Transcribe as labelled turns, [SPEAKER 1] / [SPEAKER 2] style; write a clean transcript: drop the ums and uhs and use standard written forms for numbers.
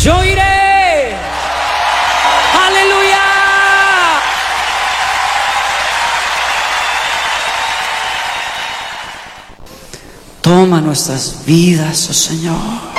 [SPEAKER 1] Yo iré. Aleluya. Toma nuestras vidas, oh Señor.